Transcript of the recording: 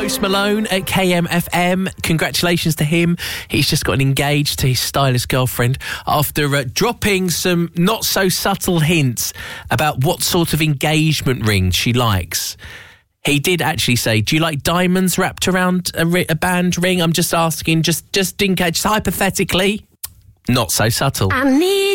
Post Malone at KMFM. Congratulations to him. He's just gotten engaged to his stylish girlfriend after dropping some not so subtle hints about what sort of engagement ring she likes. He did actually say, do you like diamonds wrapped around a band ring? I'm just asking, just in case, hypothetically. Not so subtle. I need